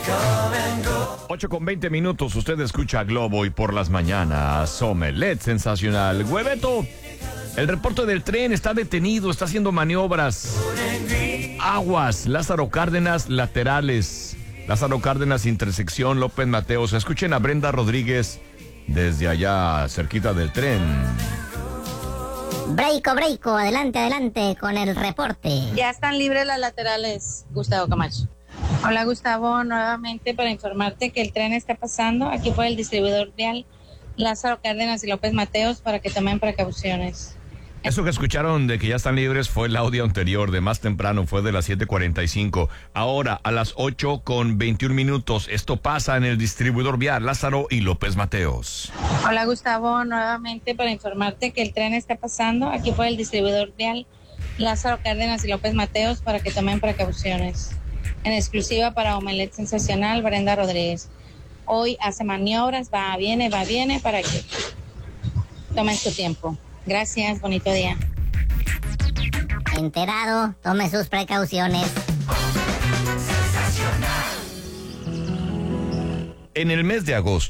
8:20. Usted escucha Globo y por las mañanas Omelet sensacional. Hueveto, el reporte del tren está detenido, está haciendo maniobras. Aguas, Lázaro Cárdenas laterales. Lázaro Cárdenas intersección López Mateos. Escuchen a Brenda Rodríguez desde allá cerquita del tren. Breiko, adelante con el reporte. Ya están libres las laterales, Gustavo Camacho. Hola Gustavo, nuevamente para informarte que el tren está pasando aquí por el distribuidor vial Lázaro Cárdenas y López Mateos para que tomen precauciones. Eso que escucharon de que ya están libres fue el audio anterior, de más temprano, fue de las 7:45. Ahora, a las 8:21, esto pasa en el distribuidor vial Lázaro y López Mateos. Hola Gustavo, nuevamente para informarte que el tren está pasando aquí por el distribuidor vial Lázaro Cárdenas y López Mateos para que tomen precauciones. En exclusiva para Omelet Sensacional, Brenda Rodríguez. Hoy hace maniobras, viene para que tomen su tiempo. Gracias, bonito día. Enterado, tome sus precauciones. En el mes de agosto,